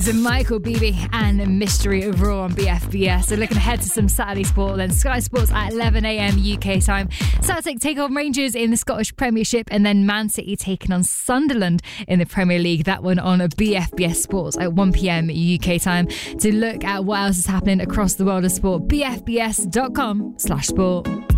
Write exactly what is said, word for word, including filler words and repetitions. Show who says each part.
Speaker 1: Michael Beebe and Mystery of Raw on B F B S. So looking ahead to some Saturday sport, then Sky Sports at eleven a.m. U K time. Celtic take on Rangers in the Scottish Premiership, and then Man City taking on Sunderland in the Premier League. That one on B F B S Sports at one p.m. U K time. To look at what else is happening across the world of sport, b f b s dot com slash sport.